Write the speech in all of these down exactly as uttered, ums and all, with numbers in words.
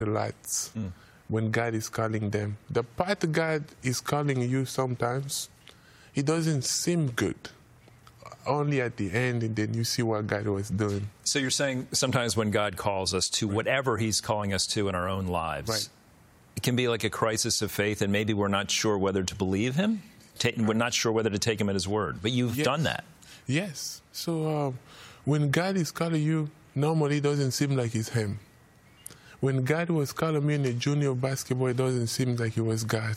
the lights mm. when God is calling them. The part God is calling you sometimes, it doesn't seem good. Only at the end, and then you see what God was doing. So you're saying sometimes when God calls us to right. whatever he's calling us to in our own lives, right. it can be like a crisis of faith, and maybe we're not sure whether to believe him. Ta- we're not sure whether to take him at his word. But you've yes. done that. Yes. So um, when God is calling you, normally it doesn't seem like it's him. When God was calling me in the junior basketball, it doesn't seem like it was God.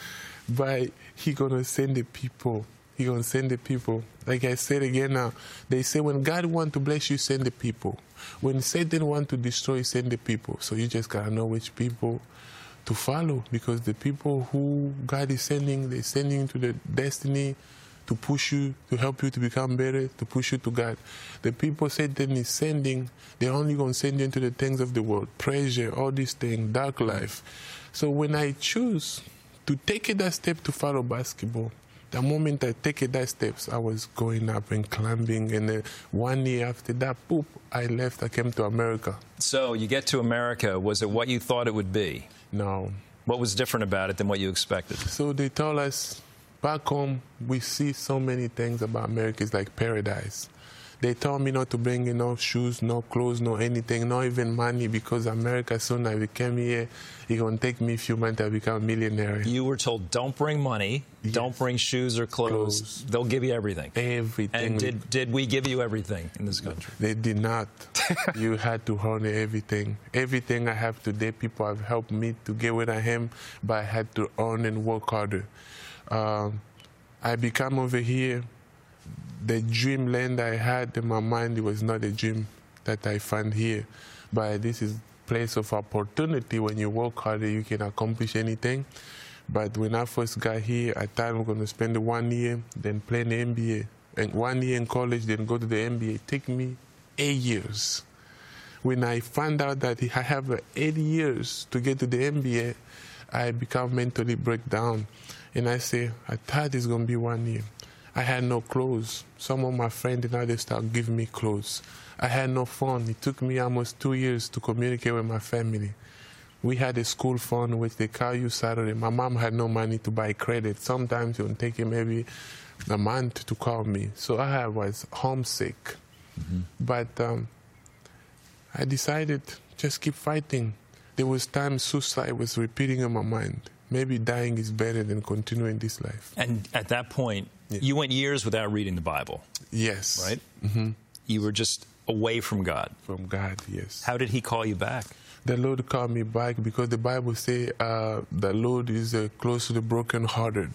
But he going to send the people. He going to send the people. Like I said again now, they say when God want to bless you, send the people. When Satan want to destroy, send the people. So you just got to know which people to follow, because the people who God is sending, they're sending to the destiny to push you, to help you to become better, to push you to God. The people Satan is sending, they're only going to send you into the things of the world, pleasure, all these things, dark life. So when I choose to take that step to follow basketball, the moment I take that steps, I was going up and climbing, and uh, one year after that, poop, I left, I came to America. So you get to America, was it what you thought it would be? No. What was different about it than what you expected? So they told us, back home, we see so many things about America, it's like paradise. They told me not to bring in no shoes, no clothes, no anything, not even money, because America, soon I came here, it's going to take me a few months to become a millionaire. You were told, don't bring money, yes. don't bring shoes or clothes. clothes. They'll give you everything. Everything. And did, did we give you everything in this country? They did not. You had to earn everything. Everything I have today, people have helped me to get where I am, but I had to earn and work harder. Um, I become over here. The dreamland I had in my mind, it was not a dream that I found here. But this is a place of opportunity. When you work harder, you can accomplish anything. But when I first got here, I thought I'm going to spend one year, then play in the N B A. And one year in college, then go to the N B A. It took me eight years. When I found out that I have eight years to get to the N B A, I become mentally break down. And I say, I thought it's going to be one year. I had no clothes. Some of my friends did not start giving me clothes. I had no phone. It took me almost two years to communicate with my family. We had a school phone which they call you Saturday. My mom had no money to buy credit. Sometimes it would take him maybe a month to call me. So I was homesick. Mm-hmm. But um, I decided just keep fighting. There was times suicide was repeating in my mind. Maybe dying is better than continuing this life. And at that point, yeah. you went years without reading the Bible. Yes. Right? Mm-hmm. You were just away from God. From God, yes. How did he call you back? The Lord called me back because the Bible says uh, the Lord is uh, close to the brokenhearted.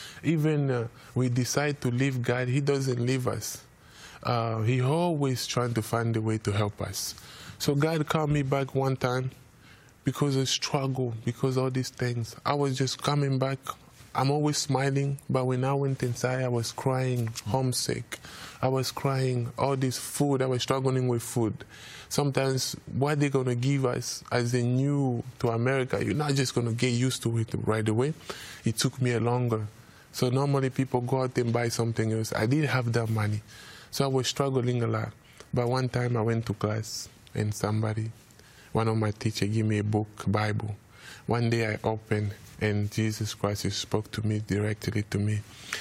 Even uh, we decide to leave God, he doesn't leave us. Uh, he always trying to find a way to help us. So God called me back one time. Because of struggle, because of all these things. I was just coming back. I'm always smiling, but when I went inside, I was crying, homesick. I was crying, all this food, I was struggling with food. Sometimes what they're going to give us as they new to America, you're not just going to get used to it right away. It took me a longer. So normally people go out and buy something else. I didn't have that money. So I was struggling a lot. But one time I went to class and somebody, one of my teachers gave me a book, Bible. One day I opened and Jesus Christ spoke to me directly to me.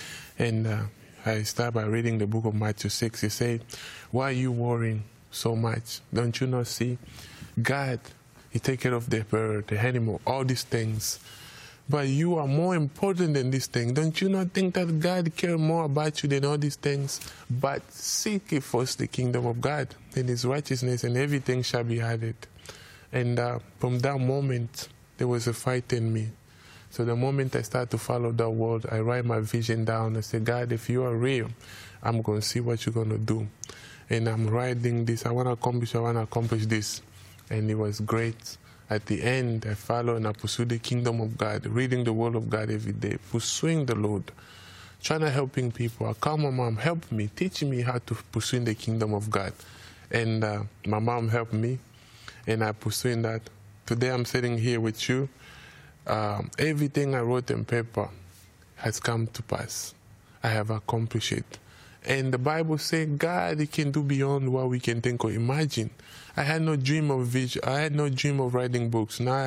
And uh, I started by reading the book of Matthew six. He said, why are you worrying so much? Don't you not see? God, he take care of the bird, the animal, all these things. But you are more important than these things. Don't you not think that God cares more about you than all these things? But seek ye first the kingdom of God and his righteousness, and everything shall be added. And uh, from that moment, there was a fight in me. So the moment I started to follow that word, I write my vision down. I said, God, if you are real, I'm going to see what you're going to do. And I'm writing this. I want to accomplish, I want to accomplish this. And it was great. At the end, I follow and I pursue the kingdom of God, reading the word of God every day, pursuing the Lord, trying to helping people. I call my mom, help me, teach me how to pursue the kingdom of God. And uh, my mom helped me. And I pursuing that. Today I'm sitting here with you. Um, everything I wrote in paper has come to pass. I have accomplished it. And the Bible says God, he can do beyond what we can think or imagine. I had no dream of vision. I had no dream of writing books. Now